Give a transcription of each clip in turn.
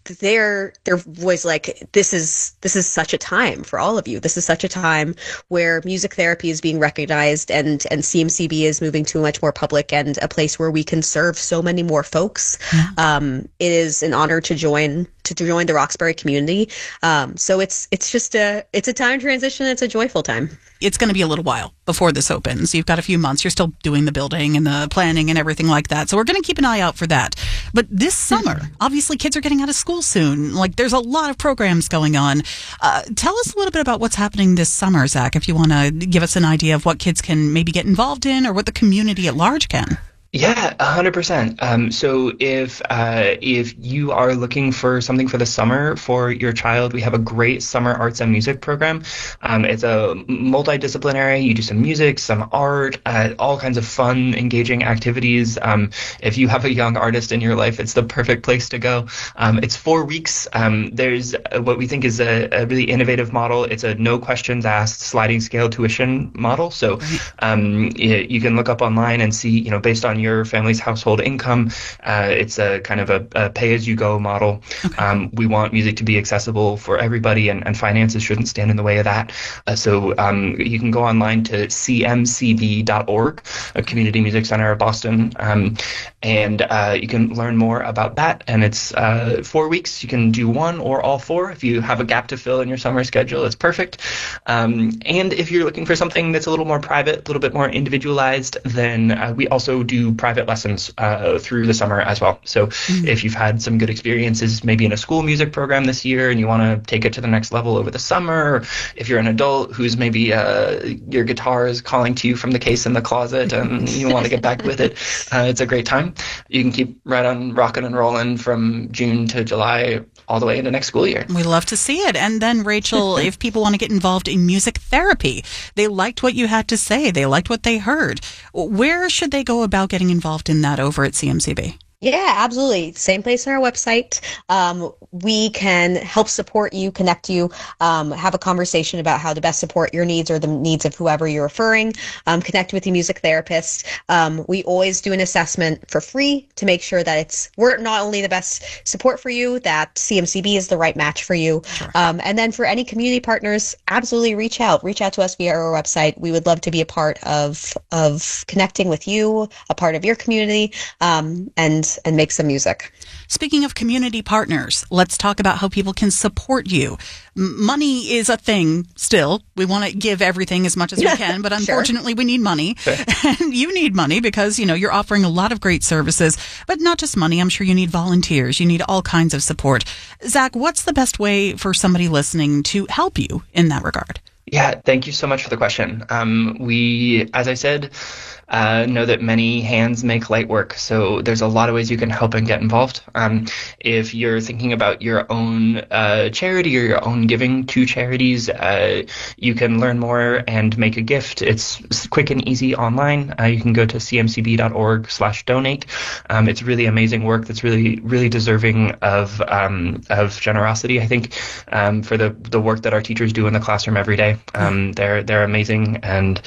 their voice, like, this is such a time for all of you. This is such a time where music therapy is being recognized, and CMCB is moving to a much more public and a place where we can serve so many more folks. It is an honor to join the Roxbury community. So it's a time transition. It's a joyful time. It's going to be a little while before this opens. You've got a few months. You're still doing the building and the planning and everything like that. So we're going to keep an eye out for that. But this summer, obviously kids are getting out of school soon. Like, there's a lot of programs going on. Tell us a little bit about what's happening this summer, Zach, if you want to give us an idea of what kids can maybe get involved in or what the community at large can. Yeah, 100%. So if you are looking for something for the summer for your child, we have a great summer arts and music program. It's a multidisciplinary. You do some music, some art, all kinds of fun, engaging activities. If you have a young artist in your life, it's the perfect place to go. It's 4 weeks. There's what we think is a really innovative model. It's a no questions asked sliding scale tuition model. So you can look up online and see, based on your family's household income. It's a kind of a pay-as-you-go model. Okay. We want music to be accessible for everybody, and finances shouldn't stand in the way of that. So you can go online to cmcb.org, a community music center of Boston, and you can learn more about that. And it's 4 weeks. You can do one or all four. If you have a gap to fill in your summer schedule, it's perfect. And if you're looking for something that's a little more private, a little bit more individualized, then we also do private lessons through the summer as well. So if you've had some good experiences maybe in a school music program this year and you want to take it to the next level over the summer, or if you're an adult who's maybe your guitar is calling to you from the case in the closet and you want to get back with it, it's a great time. You can keep right on rocking and rolling from June to July all the way into next school year. We love to see it. And then, Rachel, if people want to get involved in music therapy, they liked what you had to say, they liked what they heard, where should they go about getting involved in that over at CMCB? Yeah, absolutely. Same place on our website. We can help support you, connect you, have a conversation about how to best support your needs or the needs of whoever you're referring, connect with your music therapist. We always do an assessment for free to make sure that we're not only the best support for you, that CMCB is the right match for you. Sure. And then for any community partners, absolutely reach out to us via our website. We would love to be a part of connecting with you, a part of your community, and make some music. Speaking of community partners, let's talk about how people can support you. Money is a thing still. We want to give everything as much as we can, but unfortunately we need money. Sure. And you need money because, you're offering a lot of great services, but not just money. I'm sure you need volunteers. You need all kinds of support. Zach, what's the best way for somebody listening to help you in that regard? Yeah, thank you so much for the question. We, as I said, know that many hands make light work. So there's a lot of ways you can help and get involved. If you're thinking about your own charity or your own giving to charities, you can learn more and make a gift. It's quick and easy online. You can go to cmcb.org/donate. It's really amazing work that's really, really deserving of generosity. I think for the work that our teachers do in the classroom every day, they're amazing, and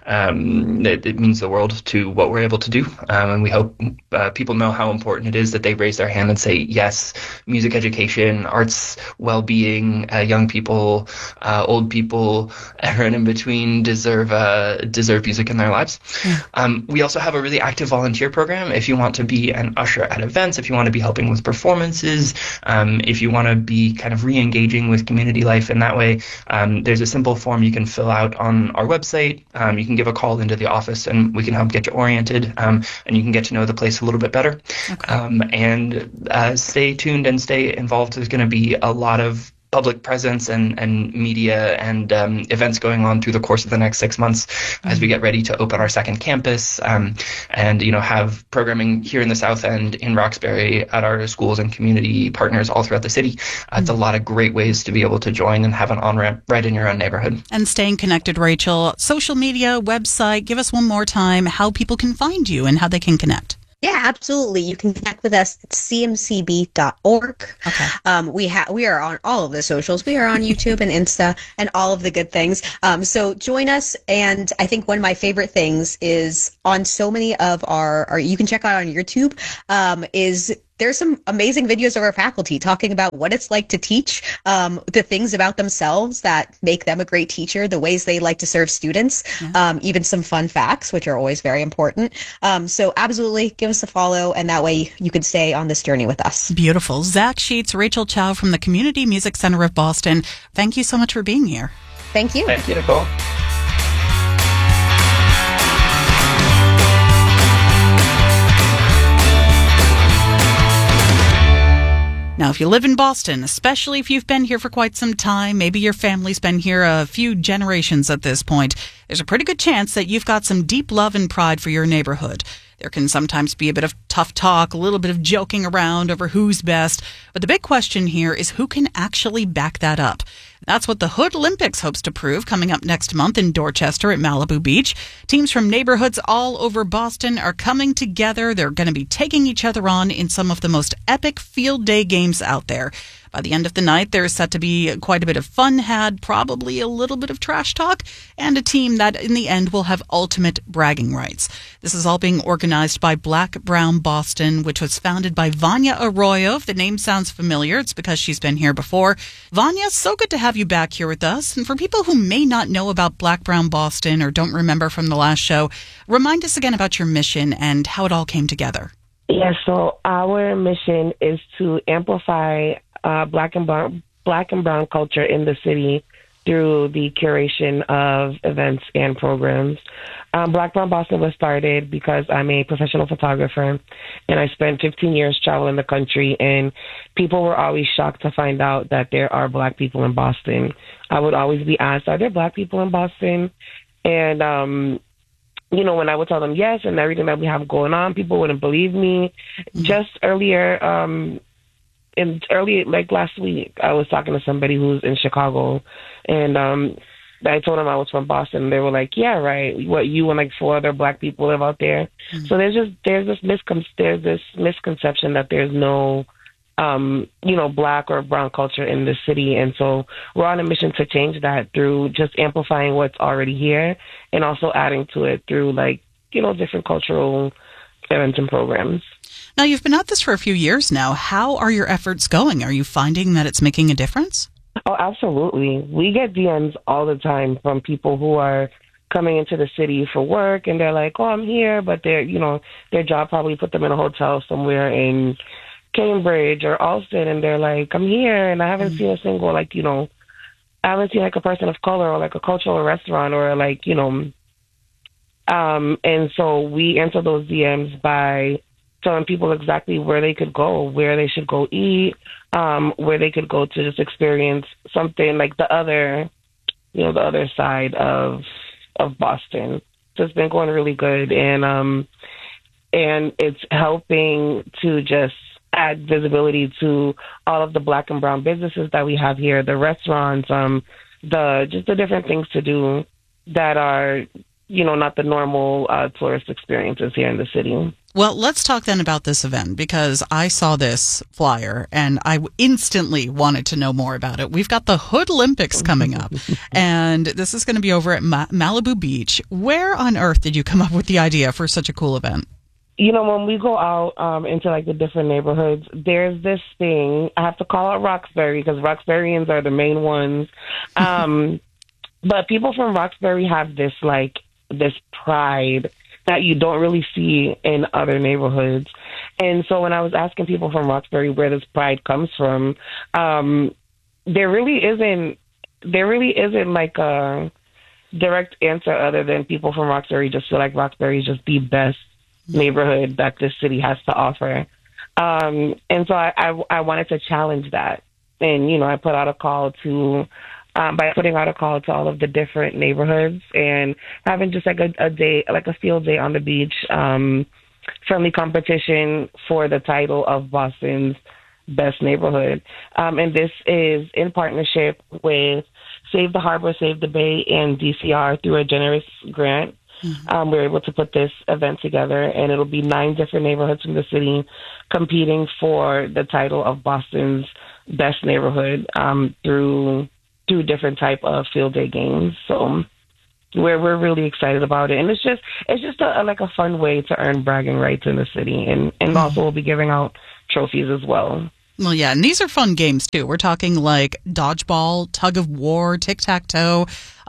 it means the world to what we're able to do. And we hope people know how important it is that they raise their hand and say, yes, music education, arts, well-being, young people, old people, everyone in between deserve music in their lives. Yeah. We also have a really active volunteer program. If you want to be an usher at events, if you want to be helping with performances, if you want to be kind of re-engaging with community life in that way, there's a simple form you can fill out on our website. You can give a call into the office and we can help get you oriented, and you can get to know the place a little bit better. Okay. And stay tuned and stay involved. There's going to be a lot of public presence and media and events going on through the course of the next 6 months as we get ready to open our second campus, and have programming here in the South End, in Roxbury, at our schools and community partners all throughout the city. It's a lot of great ways to be able to join and have an on-ramp right in your own neighborhood. And staying connected, Rachel, social media, website, give us one more time how people can find you and how they can connect. Yeah, absolutely. You can connect with us at cmcb.org. Okay. We are on all of the socials. We are on YouTube and Insta and all of the good things. So join us. And I think one of my favorite things is on so many of our you can check out on YouTube, is there's some amazing videos of our faculty talking about what it's like to teach, the things about themselves that make them a great teacher, the ways they like to serve students, even some fun facts, which are always very important. So absolutely give us a follow, and that way you can stay on this journey with us. Beautiful. Zach Sheets, Rachel Chow from the Community Music Center of Boston. Thank you so much for being here. Thank you. Thank you, Nicole. Now, if you live in Boston, especially if you've been here for quite some time, maybe your family's been here a few generations at this point, there's a pretty good chance that you've got some deep love and pride for your neighborhood. There can sometimes be a bit of tough talk, a little bit of joking around over who's best. But the big question here is who can actually back that up? That's what the Hood Olympics hopes to prove coming up next month in Dorchester at Malibu Beach. Teams from neighborhoods all over Boston are coming together. They're going to be taking each other on in some of the most epic field day games out there. By the end of the night, there's set to be quite a bit of fun had, probably a little bit of trash talk, and a team that in the end will have ultimate bragging rights. This is all being organized by Black Brown Boston, which was founded by Vanya Arroyo. If the name sounds familiar, it's because she's been here before. Vanya, so good to have you back here with us. And for people who may not know about Black Brown Boston or don't remember from the last show, remind us again about your mission and how it all came together. Yeah, so our mission is to amplify Black and brown culture in the city through the curation of events and programs. Black Brown Boston was started because I'm a professional photographer, and I spent 15 years traveling the country, and people were always shocked to find out that there are Black people in Boston. I would always be asked, are there Black people in Boston? And when I would tell them yes and everything that we have going on, people wouldn't believe me. Just earlier, like last week, I was talking to somebody who's in Chicago, and I told them I was from Boston. And they were like, "Yeah, right. What, you and like 4 other Black people live out there?" Mm-hmm. So there's this misconception that there's no Black or brown culture in the city, and so we're on a mission to change that through just amplifying what's already here, and also adding to it through different cultural events and programs. Now, you've been at this for a few years now. How are your efforts going? Are you finding that it's making a difference? Oh, absolutely. We get DMs all the time from people who are coming into the city for work, and they're like, "Oh, I'm here," but their job probably put them in a hotel somewhere in Cambridge or Alston, and they're like, "I'm here, and I haven't seen a single I haven't seen a person of color or a cultural restaurant or and so we answer those DMs by telling people exactly where they could go, where they should go eat, where they could go to just experience something like the other side of Boston. So it's been going really good, and it's helping to just add visibility to all of the Black and brown businesses that we have here, the restaurants, the different things to do that are not the normal tourist experiences here in the city. Well, let's talk then about this event, because I saw this flyer and I instantly wanted to know more about it. We've got the Hood Olympics coming up, and this is going to be over at Malibu Beach. Where on earth did you come up with the idea for such a cool event? When we go out into the different neighborhoods, there's this thing. I have to call out Roxbury because Roxburyans are the main ones. But people from Roxbury have this pride that you don't really see in other neighborhoods. And so when I was asking people from Roxbury where this pride comes from, there really isn't a direct answer other than people from Roxbury just feel like Roxbury is just the best neighborhood that this city has to offer. And so I wanted to challenge that. And, I put out a call to by putting out a call to all of the different neighborhoods and having just a day, a field day on the beach, friendly competition for the title of Boston's best neighborhood. And this is in partnership with Save the Harbor, Save the Bay, and DCR through a generous grant. Mm-hmm. We were able to put this event together, and it'll be 9 different neighborhoods in the city competing for the title of Boston's best neighborhood through different type of field day games. So we're really excited about it, and it's just a fun way to earn bragging rights in the city, and also we'll be giving out trophies as well. Well, yeah, and these are fun games too. We're talking like dodgeball, tug of war, tic-tac-toe.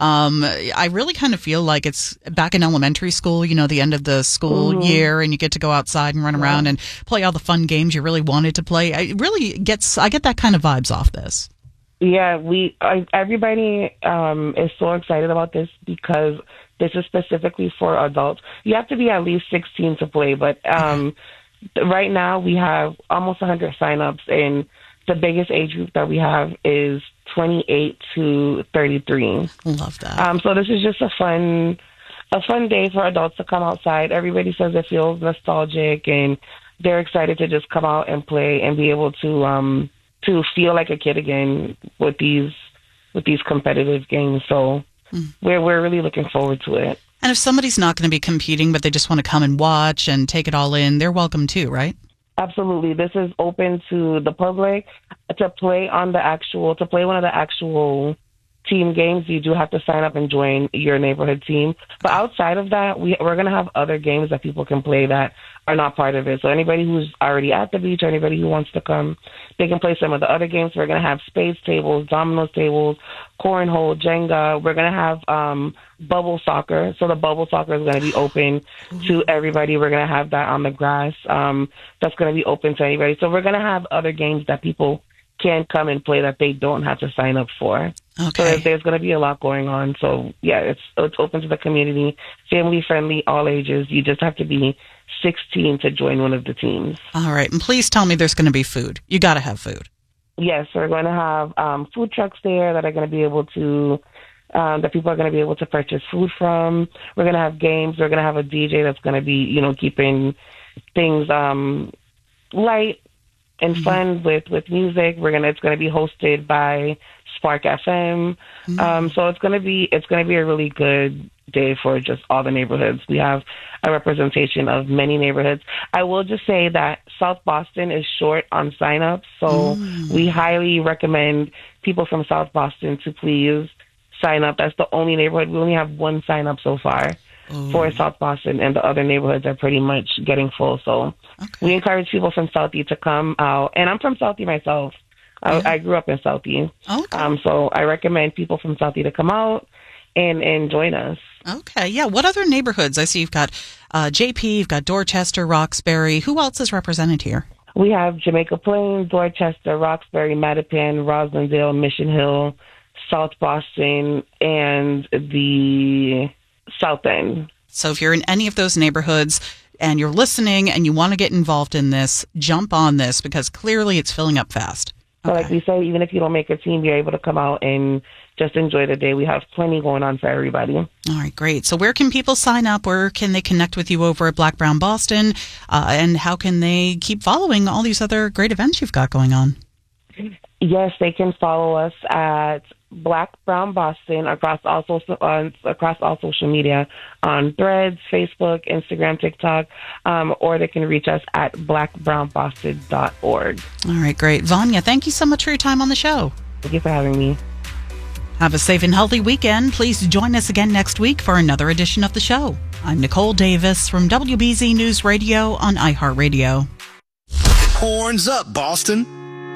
I really kind of feel like it's back in elementary school, you know, the end of the school year, and you get to go outside and run around and play all the fun games you really wanted to play. I get that kind of vibes off this. Yeah, everybody is so excited about this because this is specifically for adults. You have to be at least 16 to play, but right now we have almost 100 signups, and the biggest age group that we have is 28 to 33. Love that. So this is just a fun day for adults to come outside. Everybody says it feels nostalgic, and they're excited to just come out and play and be able to feel like a kid again with these competitive games. So we're really looking forward to it. And if somebody's not going to be competing, but they just want to come and watch and take it all in, they're welcome too, right? Absolutely. This is open to the public. To play one of the actual team games, you do have to sign up and join your neighborhood team. But outside of that, we're going to have other games that people can play that are not part of it. So anybody who's already at the beach or anybody who wants to come, they can play some of the other games. We're going to have spades tables, dominoes tables, cornhole, Jenga. We're going to have bubble soccer. So the bubble soccer is going to be open to everybody. We're going to have that on the grass. That's going to be open to anybody. So we're going to have other games that people can come and play that they don't have to sign up for. Okay. So there's going to be a lot going on. So yeah, it's open to the community, family friendly, all ages. You just have to be 16 to join one of the teams. All right. And please tell me there's going to be food. You got to have food. Yes, we're going to have food trucks there that are going to be able to, that people are going to be able to purchase food from. We're going to have games. We're going to have a DJ that's going to be, keeping things light and fun with music. It's going to be hosted by Spark FM. So it's going to be a really good day for just all the neighborhoods. We have a representation of many neighborhoods. I will just say that South Boston is short on signups, so we highly recommend people from South Boston to please sign up. That's the only neighborhood. We only have one sign up so far for South Boston, and the other neighborhoods are pretty much getting full. So we encourage people from Southie to come out. And I'm from Southie myself. I grew up in Southie. Okay. So I recommend people from Southie to come out and join us. Okay. Yeah. What other neighborhoods? I see you've got JP, you've got Dorchester, Roxbury. Who else is represented here? We have Jamaica Plains, Dorchester, Roxbury, Mattapan, Roslindale, Mission Hill, South Boston, and the South End. So if you're in any of those neighborhoods and you're listening and you want to get involved in this, jump on this because clearly it's filling up fast. So like we say, even if you don't make a team, you're able to come out and just enjoy the day. We have plenty going on for everybody. All right, great. So where can people sign up? Where can they connect with you over at Black Brown Boston? And how can they keep following all these other great events you've got going on? Yes, they can follow us at Black Brown Boston across all social media on Threads, Facebook, Instagram, TikTok, or they can reach us at blackbrownboston.org. All right, great. Vanya, thank you so much for your time on the show. Thank you for having me. Have a safe and healthy weekend. Please join us again next week for another edition of the show. I'm Nicole Davis from WBZ News Radio on iHeartRadio. Horns up, Boston.